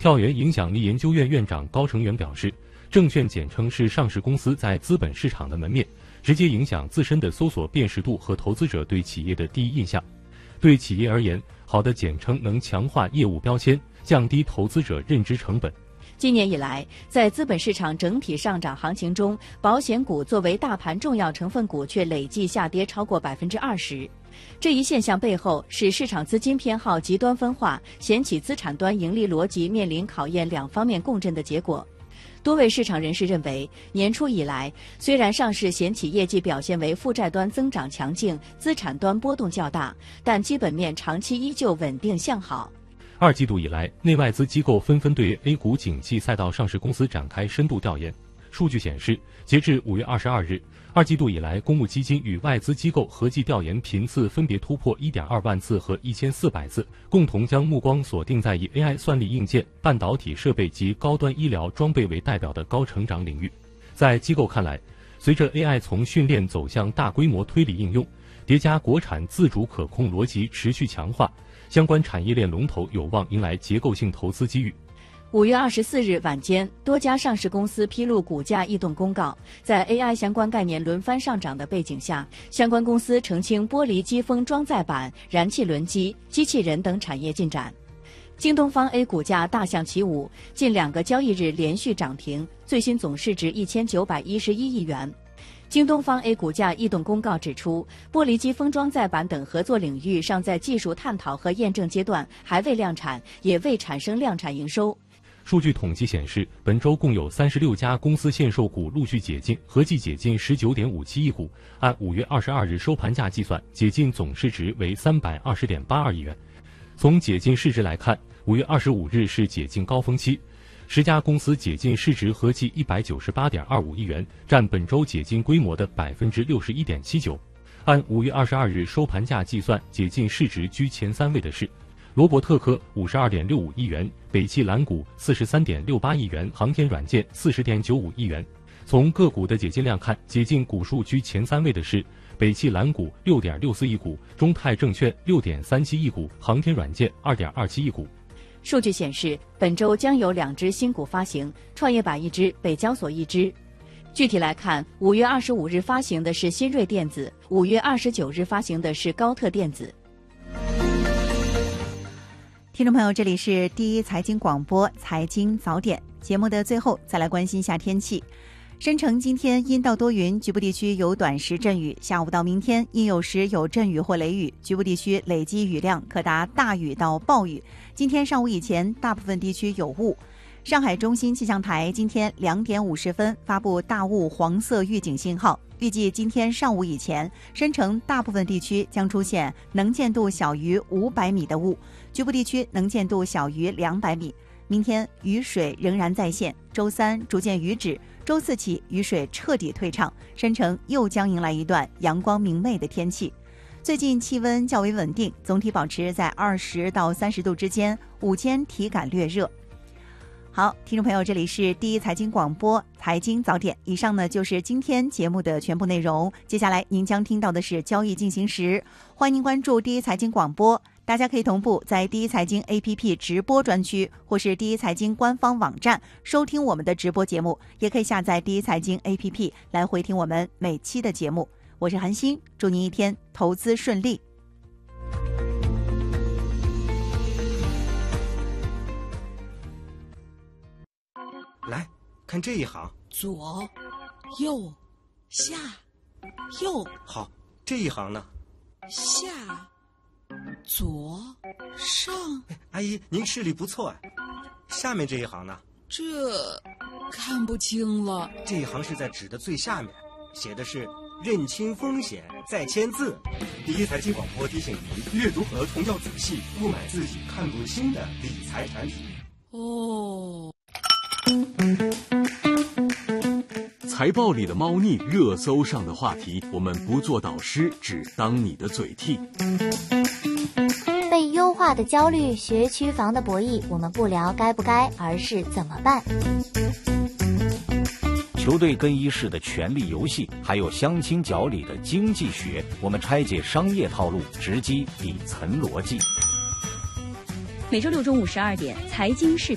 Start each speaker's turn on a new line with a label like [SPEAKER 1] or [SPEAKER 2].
[SPEAKER 1] 校园影响力研究院院长高成元表示，证券简称是上市公司在资本市场的门面，直接影响自身的搜索辨识度和投资者对企业的第一印象。对企业而言，好的简称能强化业务标签，降低投资者认知成本。
[SPEAKER 2] 今年以来，在资本市场整体上涨行情中，保险股作为大盘重要成分股却累计下跌超过20%。这一现象背后是市场资金偏好极端分化，险企资产端盈利逻辑面临考验两方面共振的结果。多位市场人士认为，年初以来，虽然上市险企业绩表现为负债端增长强劲，资产端波动较大，但基本面长期依旧稳定向好。
[SPEAKER 1] 2季度以来，内外资机构纷纷对 A 股景气赛道上市公司展开深度调研。数据显示，截至5月22日，2季度以来，公募基金与外资机构合计调研频次分别突破1.2万次和1400次，共同将目光锁定在以 AI 算力硬件、半导体设备及高端医疗装备为代表的高成长领域。在机构看来，随着 AI 从训练走向大规模推理应用，叠加国产自主可控逻辑持续强化，相关产业链龙头有望迎来结构性投资机遇。
[SPEAKER 2] 5月24日晚间，多家上市公司披露股价异动公告。在 AI 相关概念轮番上涨的背景下，相关公司澄清玻璃机封装载板、燃气轮机、机器人等产业进展。京东方 A 股价大象起舞，近2个交易日连续涨停，最新总市值1911亿元。京东方 A 股价异动公告指出，玻璃机封装载板等合作领域尚在技术探讨和验证阶段，还未量产，也未产生量产营收。
[SPEAKER 1] 数据统计显示，本周共有36家公司限售股陆续解禁，合计解禁 19.57 亿股。按5月22日收盘价计算，解禁总市值为320.82亿元。从解禁市值来看，5月25日是解禁高峰期，10家公司解禁市值合计198.25亿元，占本周解禁规模的 61.79%。按5月22日收盘价计算，解禁市值居前3位的是罗伯特科52.65亿元，北汽蓝谷43.68亿元，航天软件40.95亿元。从个股的解禁量看，解禁股数居前3位的是北汽蓝谷6.64亿股，中泰证券6.37亿股，航天软件2.27亿股。
[SPEAKER 2] 数据显示，本周将有2只新股发行，创业板1只，北交所1只。具体来看，5月25日发行的是新锐电子，5月29日发行的是高特电子。
[SPEAKER 3] 听众朋友，这里是第一财经广播财经早点节目的最后，再来关心一下天气。深成今天阴到多云，局部地区有短时阵雨，下午到明天阴有时有阵雨或雷雨，局部地区累积雨量可达大雨到暴雨。今天上午以前，大部分地区有雾。上海中心气象台今天2点50分发布大雾黄色预警信号，预计今天上午以前，深成大部分地区将出现能见度小于500米的雾，局部地区能见度小于200米。明天雨水仍然在线，周3逐渐雨止，周4起雨水彻底退场，深成又将迎来一段阳光明媚的天气。最近气温较为稳定，总体保持在20到30度之间，午间体感略热。好，听众朋友，这里是第一财经广播财经早点，以上呢就是今天节目的全部内容。接下来您将听到的是交易进行时，欢迎您关注第一财经广播，大家可以同步在第一财经 APP 直播专区或是第一财经官方网站收听我们的直播节目，也可以下载第一财经 APP 来回听我们每期的节目。我是韩欣，祝您一天投资顺利。
[SPEAKER 4] 来看这一行，
[SPEAKER 5] 左右下右。
[SPEAKER 4] 好，这一行呢？
[SPEAKER 5] 下左上。
[SPEAKER 4] 阿姨，您视力不错啊。下面这一行呢？
[SPEAKER 5] 这看不清了。
[SPEAKER 4] 这一行是在纸的最下面，写的是认清风险再签字。第一财经广播提醒您，阅读合同要仔细，不买自己看不清的理财产品。
[SPEAKER 5] 哦。
[SPEAKER 6] 财报里的猫腻，热搜上的话题，我们不做导师，只当你的嘴替。
[SPEAKER 7] 被优化的焦虑，学区房的博弈，我们不聊该不该，而是怎么办。
[SPEAKER 8] 球队更衣室的权力游戏，还有相亲角里的经济学，我们拆解商业套路，直击底层逻辑。
[SPEAKER 2] 每周六中午12点，财经视